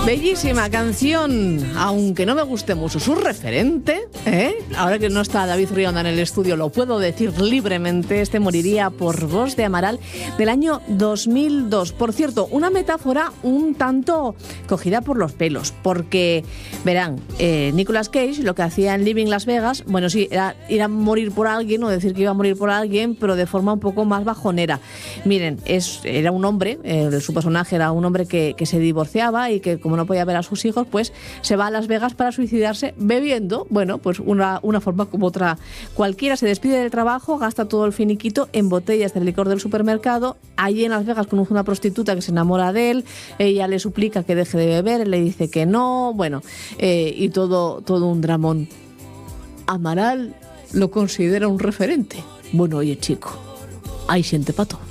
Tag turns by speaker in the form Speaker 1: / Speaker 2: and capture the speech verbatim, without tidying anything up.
Speaker 1: Bellísima canción, aunque no me guste mucho su referente, ¿eh? Ahora que no está David Rionda en el estudio, lo puedo decir libremente, este Moriría por vos de Amaral, del año dos mil dos. Por cierto, una metáfora un tanto cogida por los pelos, porque, verán, eh, Nicolas Cage lo que hacía en Living Las Vegas, bueno, sí, era ir a morir por alguien o decir que iba a morir por alguien, pero de forma un poco más bajonera. Miren, es, era un hombre, eh, su personaje era un hombre que, que se divorciaba y que, como no podía ver a sus hijos, pues se va a Las Vegas para suicidarse bebiendo. Bueno, pues una, una forma como otra cualquiera. Se despide del trabajo, gasta todo el finiquito en botellas del licor del supermercado. Allí en Las Vegas conoce una prostituta que se enamora de él, ella le suplica que deje de beber, él le dice que no, bueno, eh, y todo, todo un dramón. Amaral lo considera un referente. Bueno, oye, chico, hay siente pato.